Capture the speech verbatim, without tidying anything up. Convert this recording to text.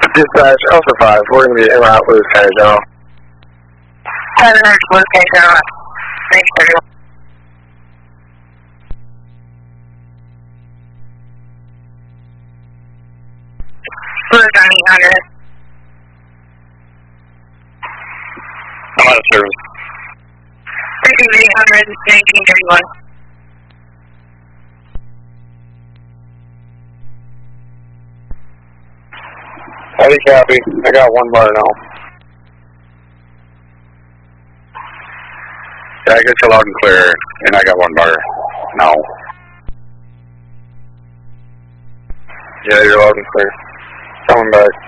Dispatch, Alpha five, we're going to be en route with County General. seven hundred Blue County General. Thanks, everyone. Blue County eight hundred. I'm out of service. Briefing eight hundred, nineteen thirty-one. Heavy copy. I got one bar now. Yeah, I get you loud and clear, and I got one bar now. Yeah, you're loud and clear. Coming back.